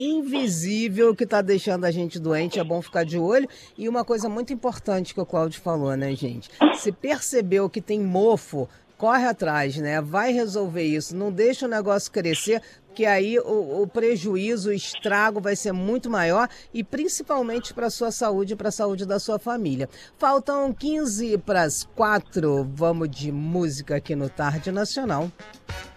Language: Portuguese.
invisível que está deixando a gente doente, é bom ficar de olho. E uma coisa muito importante que o Cláudio falou, né, gente? Se percebeu que tem mofo, corre atrás, né? Vai resolver isso. Não deixa o negócio crescer, porque aí o prejuízo, o estrago vai ser muito maior e principalmente para a sua saúde e para a saúde da sua família. Faltam 15 para as 4. Vamos de música aqui no Tarde Nacional.